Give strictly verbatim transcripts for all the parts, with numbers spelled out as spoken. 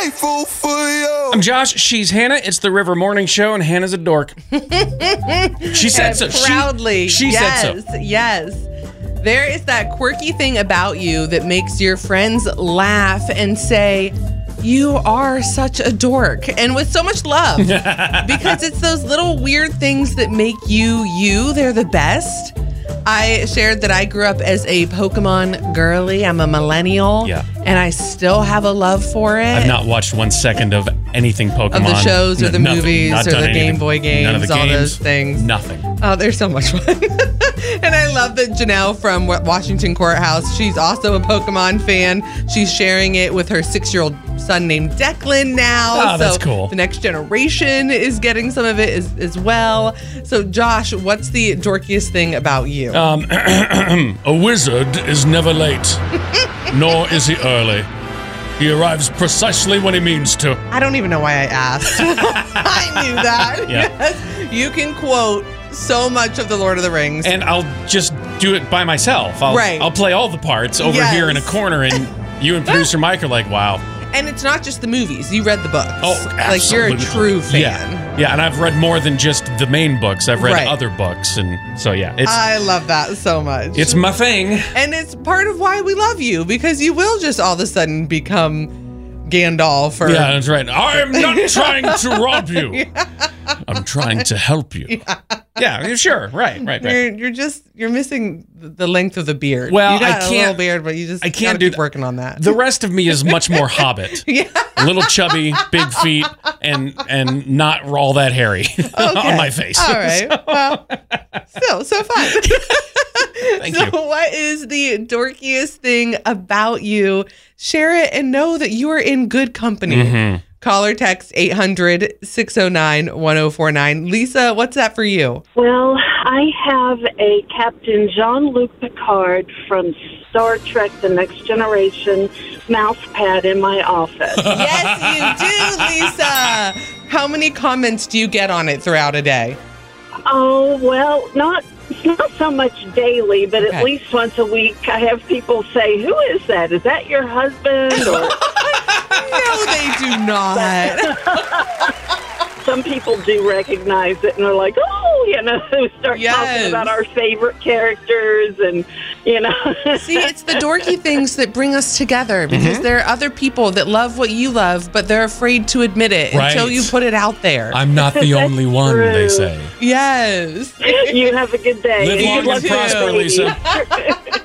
grateful for you. I'm Josh. She's Hannah. It's the River Morning Show, and Hannah's a dork. She said so. Proudly. She, she yes, said so. Yes. There is that quirky thing about you that makes your friends laugh and say, you are such a dork, and with so much love, because it's those little weird things that make you you. They're the best. I shared that I grew up as a Pokemon girly. I'm a millennial, yeah. and I still have a love for it. I've not watched one second of anything Pokemon. Of the shows or the Nothing. movies Not or done the anything. Game Boy games, None of the all games, those things. Nothing. Oh, they're so much fun. And I love that Janelle from Washington Courthouse, she's also a Pokemon fan. She's sharing it with her six-year-old son named Declan now. Oh, so that's cool. The next generation is getting some of it as, as well. So, Josh, what's the dorkiest thing about you? Um, a wizard is never late, nor is he early. He arrives precisely when he means to. I don't even know why I asked. I knew that. Yeah. Yes. You can quote so much of The Lord of the Rings. And I'll just do it by myself. I'll, Right. I'll play all the parts over Yes. here in a corner, and you and producer Mike are like, wow. And it's not just the movies. You read the books. Oh, Like, you're a absolutely. true fan. Yeah. yeah, and I've read more than just the main books. I've read Right. other books, and so yeah, it's I love that so much. it's my thing. And it's part of why we love you, because you will just all of a sudden become Gandalf or Yeah, that's right. I'm not trying to rob you. Yeah. I'm trying to help you. Yeah, yeah sure. Right, right, right. You're, you're just you're missing the length of the beard. Well, you got I a can't- little beard, but you just I can't gotta do keep th- working on that. The rest of me is much more Hobbit. Yeah. Little chubby, big feet, and and not all that hairy on my face. All right. So- Well, still so fun. Thank so you. what is the dorkiest thing about you? Share it and know that you are in good company. Mm-hmm. Call or text eight hundred, six oh nine, one oh four nine. Lisa, what's that for you? Well, I have a Captain Jean-Luc Picard from Star Trek The Next Generation mouse pad in my office. Yes, you do, Lisa. How many comments do you get on it throughout a day? Oh, well, not it's not so much daily, but Okay. at least once a week I have people say, who is that? Is that your husband? Or No, they do not. some people do recognize it and they're like, oh, you know, start Yes. talking about our favorite characters and, you know. See, it's the dorky things that bring us together, because there are other people that love what you love, but they're afraid to admit it Right. until you put it out there. I'm not the only one, true. they say. Yes. You have a good day. Live And long good and luck prosper, with the Lisa. baby.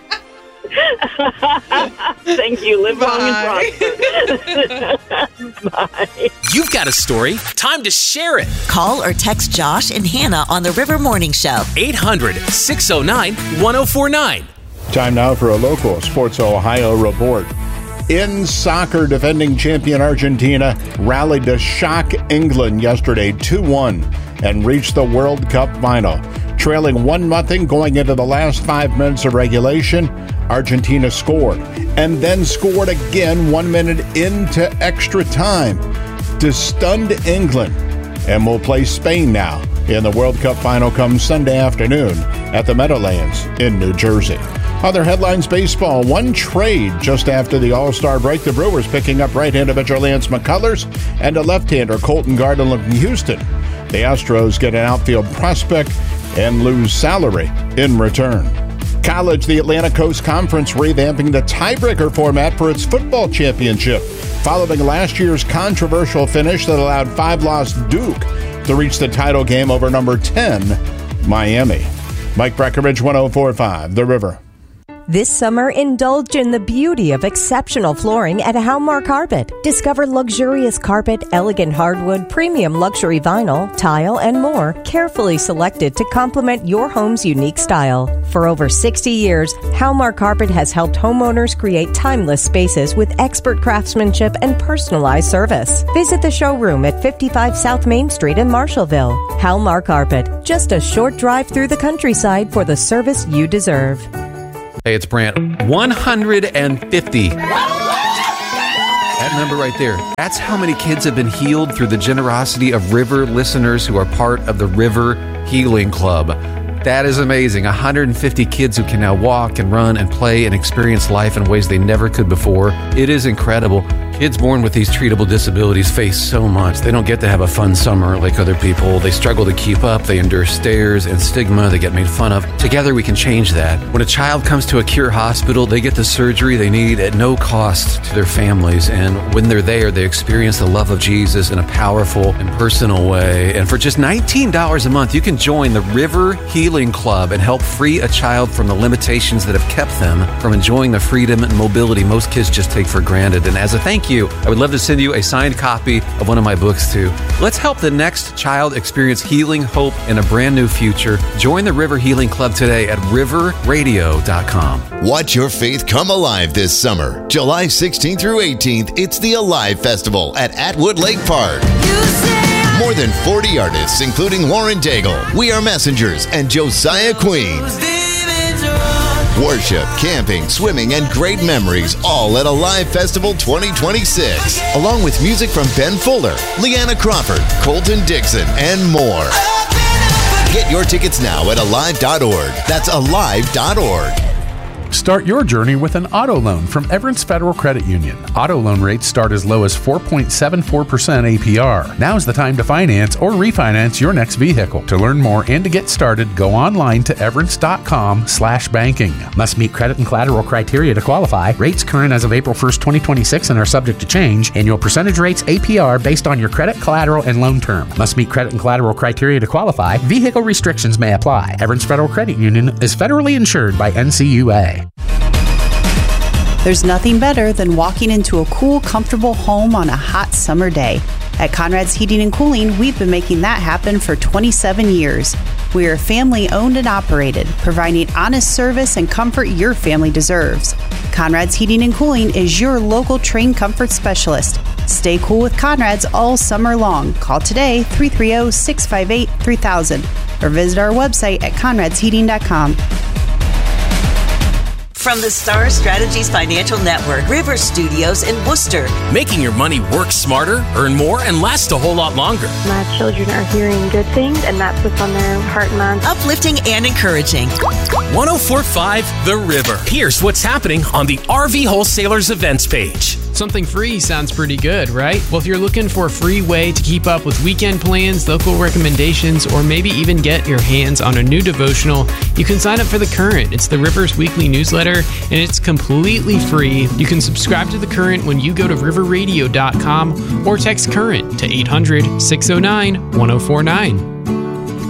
Thank you. Live long and prosper. Bye. You've got a story. Time to share it. Call or text Josh and Hannah on the River Morning Show. eight hundred, six oh nine, one oh four nine. Time now for a local Sports Ohio report. In soccer, defending champion Argentina rallied to shock England yesterday two one and reached the World Cup final. Trailing one nothing going into the last five minutes of regulation, Argentina scored and then scored again one minute into extra time to stun England, and will play Spain now in the World Cup final come Sunday afternoon at the Meadowlands in New Jersey. Other headlines: baseball, one trade just after the All-Star break. The Brewers picking up right-hander pitcher Lance McCullers and a left-hander Colton Gardner from Houston. The Astros get an outfield prospect and lose salary in return. College, the Atlantic Coast Conference revamping the tiebreaker format for its football championship, following last year's controversial finish that allowed five-loss Duke to reach the title game over number ten, Miami. Mike Breckenridge, one oh four point five, The River. This summer, indulge in the beauty of exceptional flooring at Halmar Carpet. Discover luxurious carpet, elegant hardwood, premium luxury vinyl, tile, and more, carefully selected to complement your home's unique style. For over sixty years, Halmar Carpet has helped homeowners create timeless spaces with expert craftsmanship and personalized service. Visit the showroom at fifty-five South Main Street in Marshallville. Halmar Carpet, just a short drive through the countryside for the service you deserve. Hey, it's Brant. one hundred fifty. That number right there. That's how many kids have been healed through the generosity of River listeners who are part of the River Healing Club. That is amazing. one hundred fifty kids who can now walk and run and play and experience life in ways they never could before. It is incredible. Kids born with these treatable disabilities face so much. They don't get to have a fun summer like other people. They struggle to keep up. They endure stares and stigma. They get made fun of. Together, we can change that. When a child comes to a Cure hospital, they get the surgery they need at no cost to their families. And when they're there, they experience the love of Jesus in a powerful and personal way. And for just nineteen dollars a month, you can join the River Healing Club and help free a child from the limitations that have kept them from enjoying the freedom and mobility most kids just take for granted. And as a thank you, I would love to send you a signed copy of one of my books too. Let's help the next child experience healing, hope, and a brand new future. Join the River Healing Club today at river radio dot com. Watch your faith come alive this summer. July sixteenth through eighteenth, it's the Alive Festival at Atwood Lake Park. More than forty artists, including Lauren Daigle, We Are Messengers, and Josiah Queen. Worship, camping, swimming, and great memories, all at Alive Festival twenty twenty-six. Along with music from Ben Fuller, Leanna Crawford, Colton Dixon, and more. Get your tickets now at alive dot org. That's alive dot org. Start your journey with an auto loan from Everence Federal Credit Union. Auto loan rates start as low as four point seven four percent A P R. Now's the time to finance or refinance your next vehicle. To learn more and to get started, go online to everence dot com slash banking. Must meet credit and collateral criteria to qualify. Rates current as of April first, twenty twenty-six and are subject to change. Annual percentage rates A P R based on your credit, collateral, and loan term. Must meet credit and collateral criteria to qualify. Vehicle restrictions may apply. Everence Federal Credit Union is federally insured by N C U A. There's nothing better than walking into a cool, comfortable home on a hot summer day. At Conrad's Heating and Cooling, we've been making that happen for twenty-seven years. We are family owned and operated, providing honest service and comfort your family deserves. Conrad's Heating and Cooling is your local trained comfort specialist. Stay cool with Conrad's all summer long. Call today, three three zero, six five eight, three thousand, or visit our website at conrads heating dot com. From the Star Strategies Financial Network, River Studios in Worcester. Making your money work smarter, earn more, and last a whole lot longer. My children are hearing good things, and that's what's on their heart and mind. Uplifting and encouraging. one oh four point five The River. Here's what's happening on the R V Wholesalers events page. Something free sounds pretty good, right? Well, if you're looking for a free way to keep up with weekend plans, local recommendations, or maybe even get your hands on a new devotional, you can sign up for The Current. It's the River's weekly newsletter, and it's completely free. You can subscribe to The Current when you go to river radio dot com or text CURRENT to eight hundred, six oh nine, one oh four nine.